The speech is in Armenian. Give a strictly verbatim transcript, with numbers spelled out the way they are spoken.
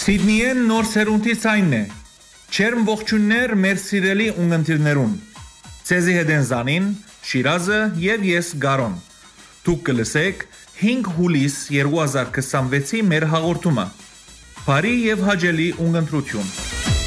Սիդնիեն նոր սերունդի ցայնն է։ Չերմ ողջուններ մեր սիրելի ունգընտիրներուն։ Ցեզի հետ են Զանին, Շիրազը եւ ես Գարոն։ Դուք կլսեք հինգ հուլիս երկու հազար քսանվեցի մեր հաղորդումը։ Բարի եւ հաջելի ունգընտրություն։